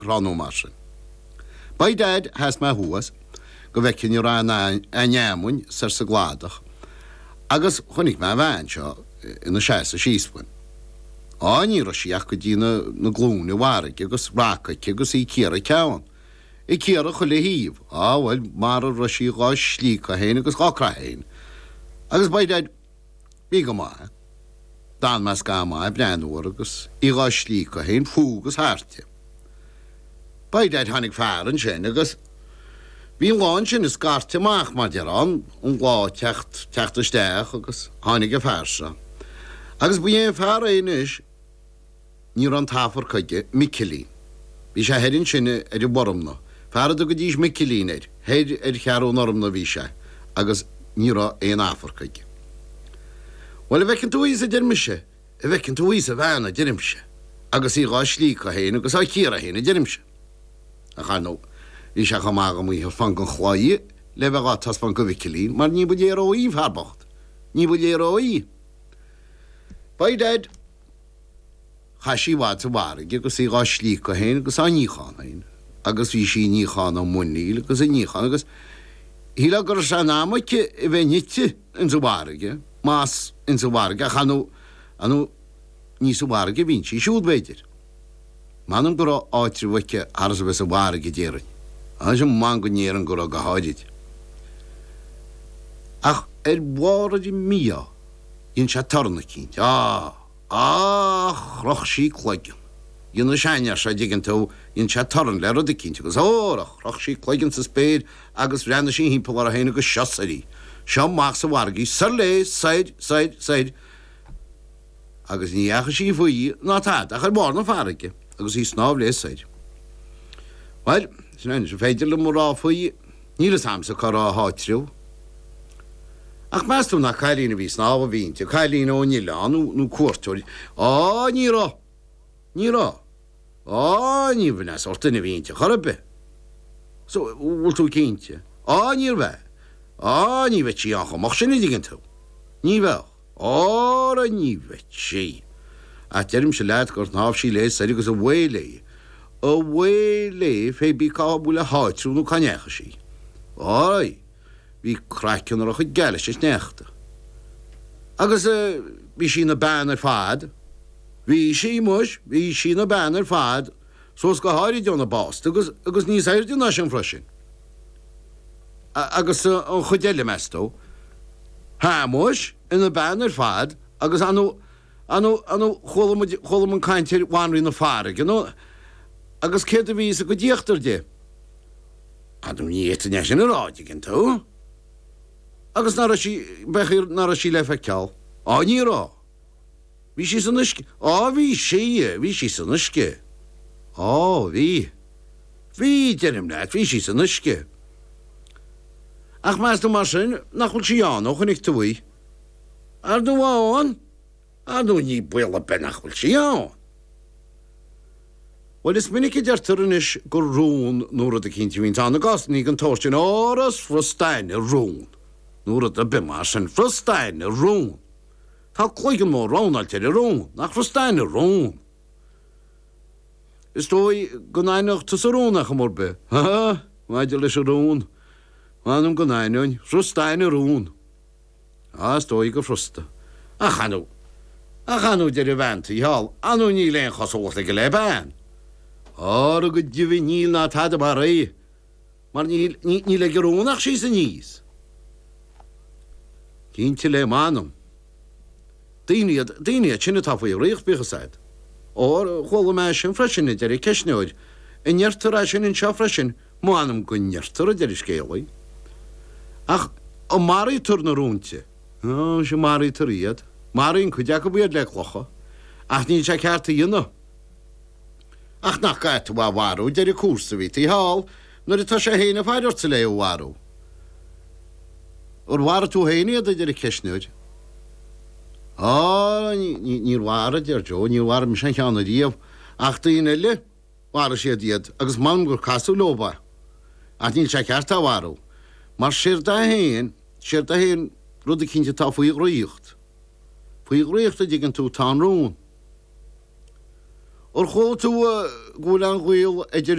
ranú mar sin. Ba dead has me thuas go bhecinn ar aneamúin sa gládach agus chunig me bhain seo ina sé a síosfuin. Ní ra síach go dtína na glúna bhhaige agus rácaid agus í céar ceann. I céar chu le híomh bhfuil mar ra sí gá slí a héin agus gá héin. Agus ba dead bí go má Dan mas ga má breanúir agus í gá slí a héin fúgus háte. Ba dead tháinig fearan sin agus bhí láin sin is garte amach mar dearán an glá teachtasteach agus tháinig a fearsa. Agus bu éon fear éis ní an táfar chuige Michelín. Bhí sé héann sinne ar bormna. Fearad go dtís Michelín héad ar chearú normna bhí sé agus ní éon áfar chuige. Well bhecinn tú a dirmise, a bhecinn tú a bhena dirimse, agus í gá slí a héana agus á cíar a héana dirimse. A cha nó, bhí se go mága mí fan go chláí le bheitá taspan go Michelín, mar ní bud éróí farbacht. Ní bud éróí. Ba dead cha sí bhád a bharige agus í gá slí a héana agus á níchan hain. Agus bhí sí níchan ó muníil agus a níchan agus híla gur se námaice I bheith nite in sa bharige, más in sa bharige, anú ní sa bharige bhín sí siúd beidir. Manam gur áitri bhaice aras bheith sa bharige déirein. An sem man go néan gur go háideid. Ach bhráid mía ín se tarna cínt. Roch sí chloigin. Ín na seinear se digan tú ín se tarn le rud a cínt agus roch sí chloigin sa spéid agus bhreanna sí hímpel ar a héana agus seosarí. Seo máach sa bhargaí sa lé, said. Agus ní echa sí faoí ná táid a chu bárna farige agus í snáb lé said. Well, sin se féidir le mórrá faoí ní sam sa chorá hátriú. Ach meastú na cailína bhí snáb a bhínte, cailína ó níleánú cuairtúirí. Ní bhna sortainna bhínte chorbe. So bhfuil tú cínte. Ní bheith. Ní bheith sí ancha mach sinna digan tú. Ní bheith. Ní bheith sí. A deirm se leat gur náb sí léis sa agus a bhélé. A bhélé fé bí cá bhfuil a háitrúnú canecha sí. Bhí craicean ar a chud geile is neachta. Agus bhí sí na ban ar fad. Bhí sí na ban ar fad sos go háirí deonna bást agus níos éirdí ná sin freisin. Agus an chudeile meistó. Hámos ina ban ar fad agus anú cholam an caintear bhhainrí na farige. Agus céad a bhí a go díochttar de. Anú níta ne sin aráide gin tú. Agus nar sí le fe ceall. Ní rá. Bhí sí san isce. Bhí sí san isce. Bhí denim leat, bhí sí san isce. Ach meas mar sin nachfuil sí anó chunig túí. Ar dú bháin, anú ní buile be nachfuil sí an. Well is minic deartar is gur rún nuair a cinnte bhín anna gas ní an tóirtin áras frustein a rún. Nuair a bimar sin frustein a rún. Tá cloigan mór ránaltir a rún, nach frustein a rún. Is dói go nainach tas a rúnach a mór be. Maidir leis a rún. Manum go nainúin, frustein a rún. Is dói go frusta. A chanú dir a bhaint í hall, anú ní léon chosóchta go le ban. Go dibhí níl ná tad a bar ré, mar ní le gurúnach sí sa níos. Cínte le manum. Daine sinna tá faoí réoch bichasáid. Chola me sin freisinna deir ceisneoid, I neartar a sin in seo freisin, manum go neartar a deir scéalaí. Ach, o marí tur na rúnte. Se marí tar iad. Marín chuideach go bíad le chlocha. Ach ní se cearta dhéanana. Ach nach gaith bhharú deir cúrsa bhí í hall, nuair tá sé héana fáidirta le bhharú. Bhhar tú héanaad a deir ceisneoid. Níor bhhar deir Jo, níor bhhar me sin cheanna díomh, ach daoine le bhhar sé diad, agus man gur casú loba. Ach níl sé cearta bhharú. Mar sér da héin rud a cinnte tá faoí roíocht. Faoí roíocht a dgan tú tá rún. Or chó tú gúil an ghil idir